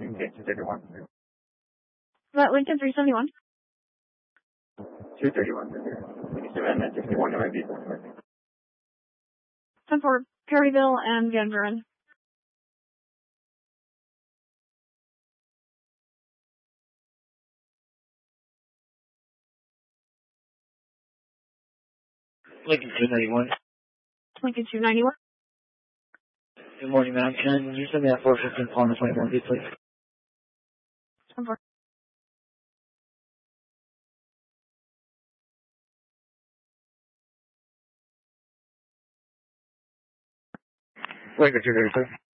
Lincoln 231. That Lincoln 371. 231. 61 might be. 10 for Perryville and Van Buren. Lincoln 291. Lincoln 291. Good morning, ma'am. Can you send me that 415 Palmer 21, please? 10 for. Lincoln 233.